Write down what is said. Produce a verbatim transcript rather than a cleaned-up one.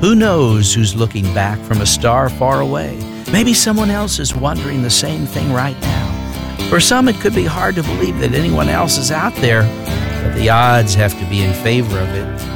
Who knows who's looking back from a star far away? Maybe someone else is wondering the same thing right now. For some, it could be hard to believe that anyone else is out there, but the odds have to be in favor of it.